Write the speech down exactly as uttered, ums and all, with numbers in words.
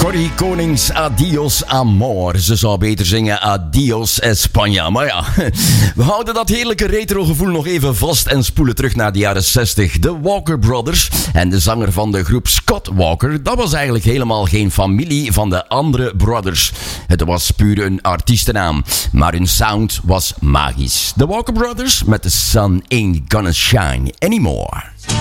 Corrie Konings, adios amor. Ze zou beter zingen adios España. Maar ja, we houden dat heerlijke retro gevoel nog even vast en spoelen terug naar de jaren zestig. De Walker Brothers en de zanger van de groep Scott Walker, dat was eigenlijk helemaal geen familie van de andere brothers. Het was puur een artiestennaam, maar hun sound was magisch. De Walker Brothers met The Sun Ain't Gonna Shine Anymore.